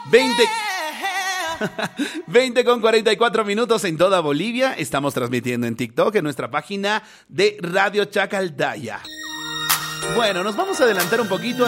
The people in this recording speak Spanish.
20... 20 con 44 minutos en toda Bolivia. Estamos transmitiendo en TikTok, en nuestra página de Radio Chacaldaya. Bueno, nos vamos a adelantar un poquito.